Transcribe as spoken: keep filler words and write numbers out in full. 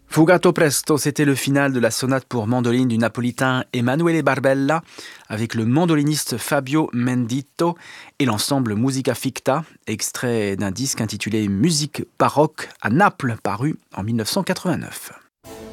Fugato Presto, c'était le final de la sonate pour mandoline du napolitain Emanuele Barbella avec le mandoliniste Fabio Mendito et l'ensemble Musica Ficta, extrait d'un disque intitulé Musique baroque à Naples, paru en mille neuf cent quatre-vingt-neuf.